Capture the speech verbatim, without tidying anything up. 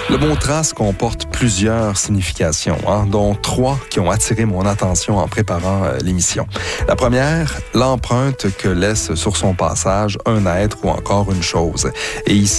Le mot trace comporte plusieurs significations, hein, dont trois qui ont attiré mon attention en préparant euh, l'émission. La première, l'empreinte que laisse sur son passage un être ou encore une chose. Et ici,